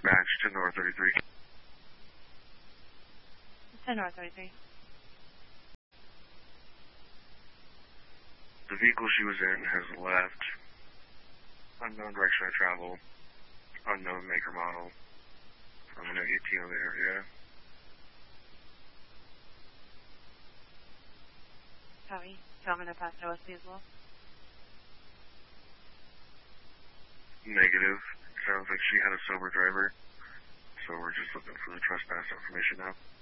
Dispatch, 10 North 33. 10 North 33. The vehicle she was in has left. Unknown direction of travel. Unknown maker model. I'm going to ATO the area. Copy. Tell me to pass it OSP as well. Negative. Sounds like she had a sober driver. So we're just looking for the trespass information now.